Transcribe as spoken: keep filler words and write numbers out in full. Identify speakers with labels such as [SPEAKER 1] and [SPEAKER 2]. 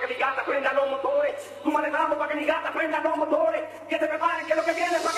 [SPEAKER 1] que mi gata prenda los motores. Tú manejando para que mi gata prenda los motores. Que se preparen que lo que viene es